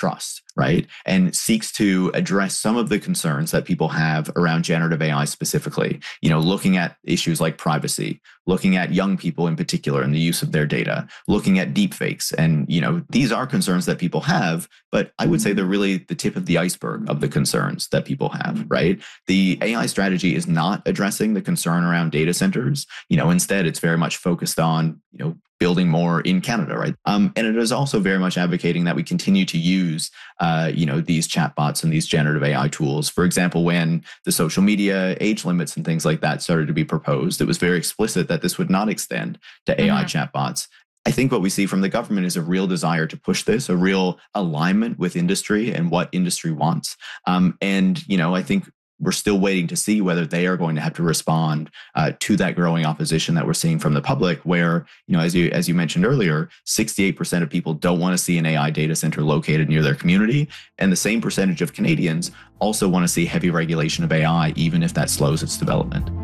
trust, right? And seeks to address some of the concerns that people have around generative AI specifically, looking at issues like privacy, looking at young people in particular and the use of their data, looking at deepfakes. And, these are concerns that people have, but I would say they're really the tip of the iceberg of the concerns that people have, right? The AI strategy is not addressing the concern around data centers. Instead, it's very much focused on, building more in Canada, right? And it is also very much advocating that we continue to use, these chatbots and these generative AI tools. For example, when the social media age limits and things like that started to be proposed, it was very explicit that this would not extend to AI chatbots. I think what we see from the government is a real desire to push this, a real alignment with industry and what industry wants. I think we're still waiting to see whether they are going to have to respond to that growing opposition that we're seeing from the public, where, as you mentioned earlier, 68% of people don't want to see an AI data center located near their community. And the same percentage of Canadians also want to see heavy regulation of AI, even if that slows its development.